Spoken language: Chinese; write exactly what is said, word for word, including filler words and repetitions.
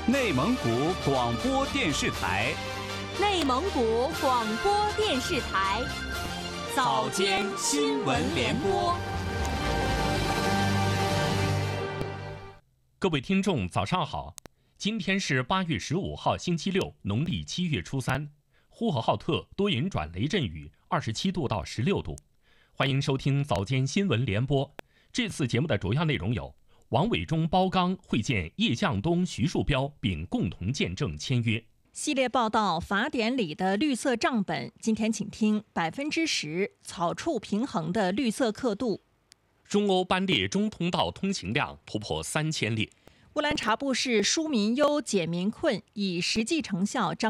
内蒙古广播电视台， 内蒙古广播电视台， 早间新闻联播。 各位听众，早上好！今天是八月十五号，星期六，农历七月初三。呼和浩特多云转雷阵雨，二十七度到十六度。欢迎收听早间新闻联播。这次节目的主要内容有：王伟忠、包刚会见叶向东、徐树标，并共同见证签约。 系列报道法典里的绿色账本，今天请听百分之十草触平衡的绿色刻度。 中欧班列中通道通行量突破三千列。 乌兰察布市纾民忧解民困，以实际成效彰